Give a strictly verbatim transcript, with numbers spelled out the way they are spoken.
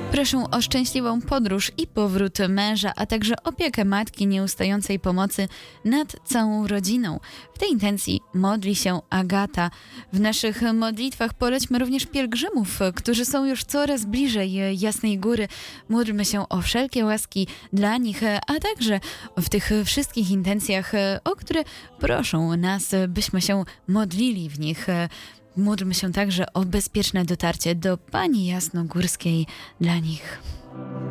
Proszą o szczęśliwą podróż i powrót męża, a także opiekę matki, nieustającej pomocy nad całą rodziną. W tej intencji modli się Agata. W naszych modlitwach polećmy również pielgrzymów, którzy są już coraz bliżej Jasnej Góry. Módlmy się o wszelkie łaski dla nich, a także w tych wszystkich intencjach, o które proszą nas, byśmy się modlili w nich. Módlmy się także o bezpieczne dotarcie do Pani Jasnogórskiej dla nich.